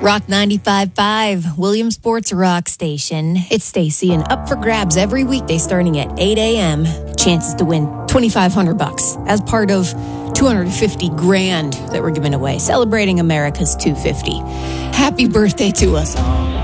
Rock 95.5, Williamsport's Rock Station. It's Stacy, and up for grabs every weekday starting at 8 a.m. Chances to win $2,500 as part of $250,000 that we're giving away, celebrating America's 250. Happy birthday to us all.